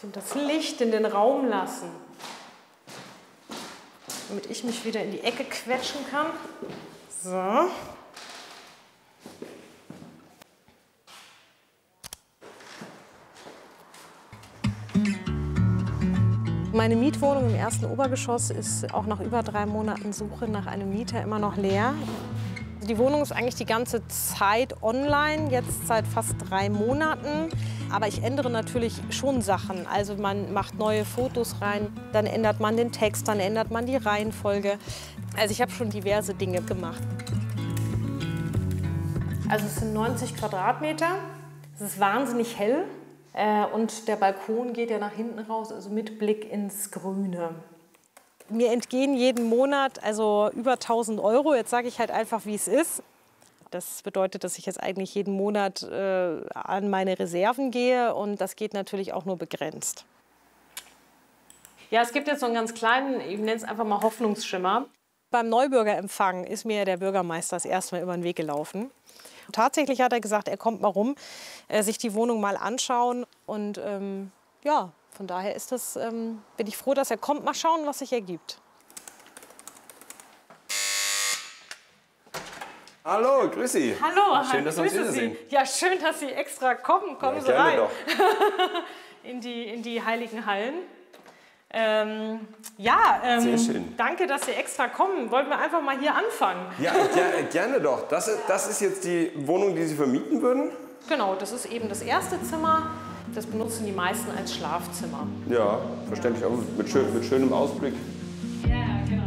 bisschen das Licht in den Raum lassen, damit ich mich wieder in die Ecke quetschen kann. So. Meine Mietwohnung im ersten Obergeschoss ist auch nach über 3 Monaten Suche nach einem Mieter immer noch leer. Die Wohnung ist eigentlich die ganze Zeit online, jetzt seit fast 3 Monaten. Aber ich ändere natürlich schon Sachen. Also man macht neue Fotos rein, dann ändert man den Text, dann ändert man die Reihenfolge. Also ich habe schon diverse Dinge gemacht. Also es sind 90 Quadratmeter. Es ist wahnsinnig hell. Und der Balkon geht ja nach hinten raus, also mit Blick ins Grüne. Mir entgehen jeden Monat also über 1.000 €. Jetzt sage ich halt einfach, wie es ist. Das bedeutet, dass ich jetzt eigentlich jeden Monat an meine Reserven gehe. Und das geht natürlich auch nur begrenzt. Ja, es gibt jetzt so einen ganz kleinen, ich nenne es einfach mal Hoffnungsschimmer. Beim Neubürgerempfang ist mir der Bürgermeister das erste Mal über den Weg gelaufen. Tatsächlich hat er gesagt, er kommt mal rum, sich die Wohnung mal anschauen. Und ja, von daher ist das, bin ich froh, dass er kommt. Mal schauen, was sich ergibt. Hallo, grüß Sie. Hallo, schön, dass wir uns wiedersehen. Ja, schön, dass Sie extra kommen. Kommen ja, Sie rein. Doch. in die heiligen Hallen. Sehr schön. Danke, dass Sie extra kommen. Wollten wir einfach mal hier anfangen? Ja, gerne doch. Das ist jetzt die Wohnung, die Sie vermieten würden? Genau, das ist eben das erste Zimmer. Das benutzen die meisten als Schlafzimmer. Ja, verständlich. Auch mit schönem Ausblick. Ja, genau.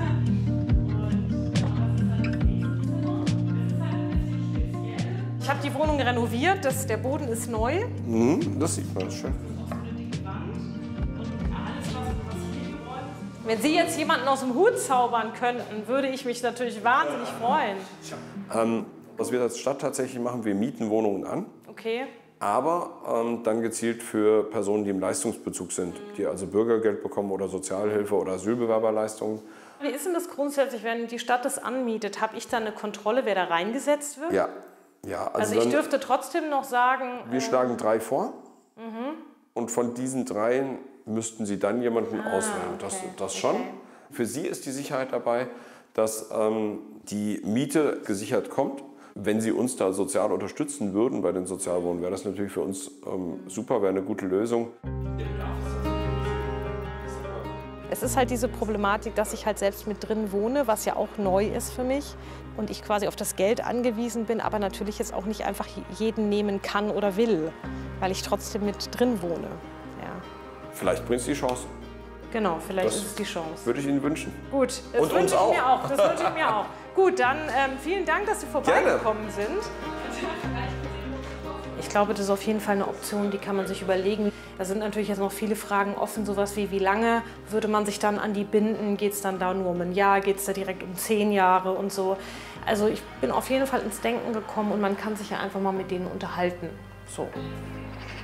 Ich habe die Wohnung renoviert. Der Boden ist neu. Das sieht man schön. Wenn Sie jetzt jemanden aus dem Hut zaubern könnten, würde ich mich natürlich wahnsinnig freuen. Was wir als Stadt tatsächlich machen, wir mieten Wohnungen an. Okay. Aber dann gezielt für Personen, die im Leistungsbezug sind, die also Bürgergeld bekommen oder Sozialhilfe oder Asylbewerberleistungen. Wie ist denn das grundsätzlich, wenn die Stadt das anmietet? Habe ich da eine Kontrolle, wer da reingesetzt wird? Ja. Also ich dürfte trotzdem noch sagen... Wir schlagen 3 vor. Und von diesen 3 müssten Sie dann jemanden auswählen. Das schon. Für Sie ist die Sicherheit dabei, dass die Miete gesichert kommt. Wenn Sie uns da sozial unterstützen würden bei den Sozialwohnungen, wäre das natürlich für uns super, wäre eine gute Lösung. Es ist halt diese Problematik, dass ich halt selbst mit drin wohne, was ja auch neu ist für mich. Und ich quasi auf das Geld angewiesen bin, aber natürlich jetzt auch nicht einfach jeden nehmen kann oder will, weil ich trotzdem mit drin wohne. Ja. Vielleicht bringt es die Chance. Genau, vielleicht ist es die Chance. Würde ich Ihnen wünschen. Gut, das und wünsche uns ich auch. mir auch. Das wünsche ich mir auch. Gut, dann vielen Dank, dass Sie vorbeigekommen sind. Ich glaube, das ist auf jeden Fall eine Option, die kann man sich überlegen. Da sind natürlich jetzt noch viele Fragen offen, sowas wie lange würde man sich dann an die binden? Geht es dann da nur um ein Jahr? Geht es da direkt um 10 Jahre und so? Also ich bin auf jeden Fall ins Denken gekommen und man kann sich ja einfach mal mit denen unterhalten. So.